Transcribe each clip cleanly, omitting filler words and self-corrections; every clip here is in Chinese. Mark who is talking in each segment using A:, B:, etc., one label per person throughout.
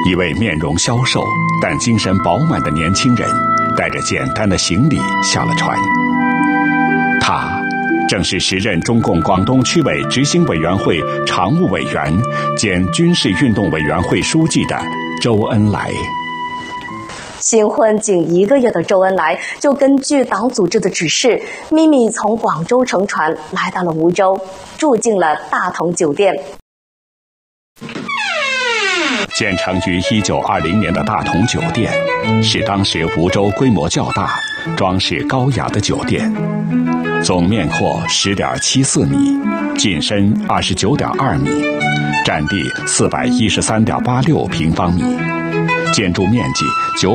A: 一位面容消瘦但精神饱满的年轻人，带着简单的行李下了船。他正是时任中共广东区委执行委员会常务委员兼军事运动委员会书记的周恩来。
B: 新婚仅1个月的周恩来，就根据党组织的指示，秘密从广州乘船来到了梧州，住进了大同酒店。
A: 建成于1920年的大同酒店，是当时梧州规模较大、装饰高雅的酒店，总面阔10.74米，进深29.2米，占地413.86平方米，建筑面积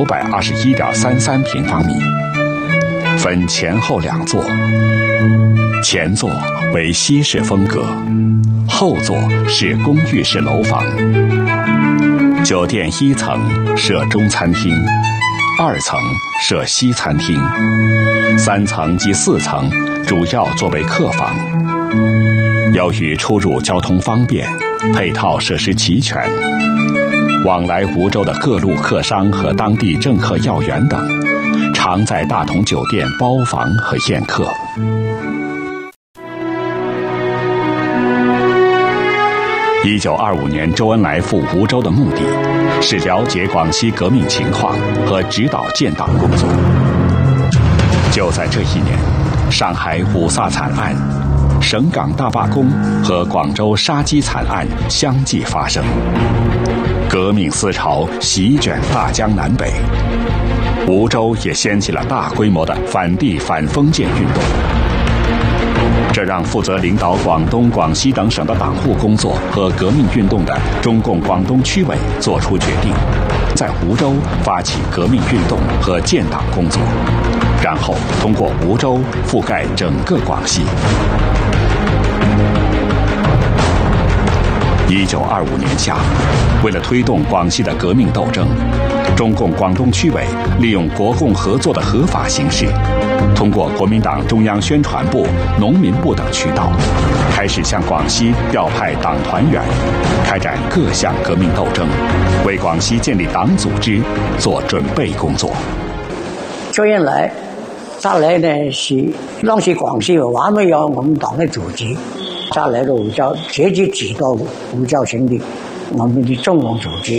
A: 921.33平方米，分前后2座，前座为西式风格，后座是公寓式楼房。酒店1层设中餐厅，2层设西餐厅，3层及4层主要作为客房。由于出入交通方便，配套设施齐全，往来梧州的各路客商和当地政客要员等，常在大同酒店包房和宴客。1925年，周恩来赴梧州的目的是了解广西革命情况和指导建党工作。就在这一年，上海五卅惨案、省港大罢工和广州杀鸡惨案相继发生，革命思潮席卷大江南北，梧州也掀起了大规模的反帝反封建运动。这让负责领导广东、广西等省的党务工作和革命运动的中共广东区委作出决定，在梧州发起革命运动和建党工作，然后通过梧州覆盖整个广西。1925年夏，为了推动广西的革命斗争，中共广东区委利用国共合作的合法形式，通过国民党中央宣传部、农民部等渠道，开始向广西调派党团员，开展各项革命斗争，为广西建立党组织做准备工作。
C: 周恩来他来呢是当时广西还没有我们党的组织，他来到梧州，直接指导梧州成立我们的中共组织。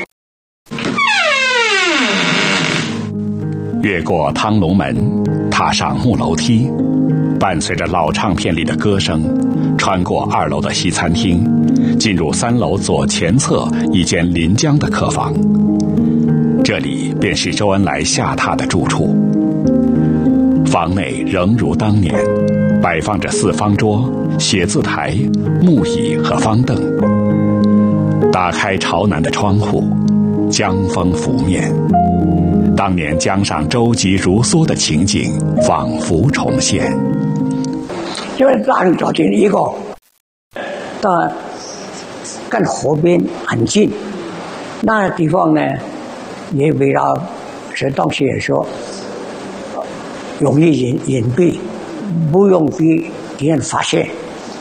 A: 越过汤龙门，踏上木楼梯，伴随着老唱片里的歌声，穿过2楼的西餐厅，进入3楼左前侧一间临江的客房。这里便是周恩来下榻的住处。房内仍如当年，摆放着4方桌、写字台、木椅和方凳。打开朝南的窗户，江风拂面，当年江上舟楫如梭的情景仿佛重现。
C: 因为大同酒店一个到跟河边很近，那个地方呢也围绕，是当时也说容易隐蔽，不容易被敌人发现。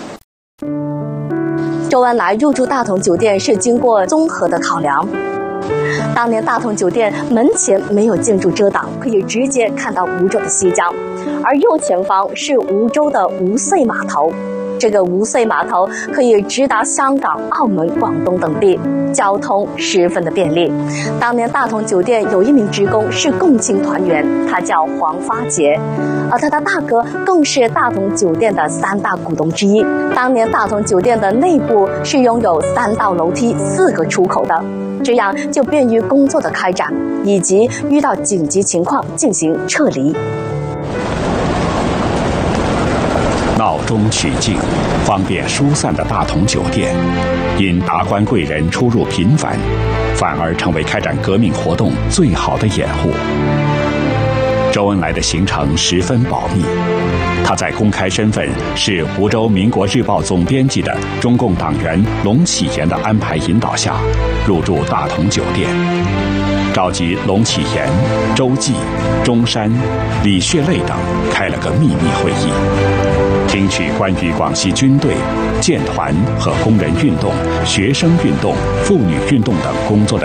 B: 周恩来入住大同酒店是经过综合的考量。当年大同酒店门前没有建筑遮挡，可以直接看到梧州的西江，而右前方是梧州的梧穗码头。这个梧穗码头可以直达香港、澳门、广东等地，交通十分的便利。当年大同酒店有一名职工是共青团员，他叫黄发杰，而他的大哥更是大同酒店的3大股东之一。当年大同酒店的内部是拥有3道楼梯、4个出口的，这样就便于工作的开展，以及遇到紧急情况进行撤离。
A: 闹中取静、方便疏散的大同酒店，因达官贵人出入频繁，反而成为开展革命活动最好的掩护。周恩来的行程十分保密，他在公开身份是梧州民国日报总编辑的中共党员龙启言的安排引导下，入住大同酒店，召集龙启言、周济、中山、李血泪等开了个秘密会议，听取关于广西军队、建团和工人运动、学生运动、妇女运动等工作的